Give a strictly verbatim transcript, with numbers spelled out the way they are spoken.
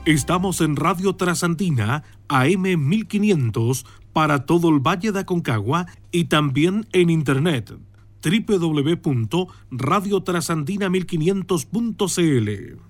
Estamos en Radio Trasandina, A M mil quinientos, para todo el Valle de Aconcagua y también en internet, doble u doble u doble u punto radio trasandina mil quinientos punto c l.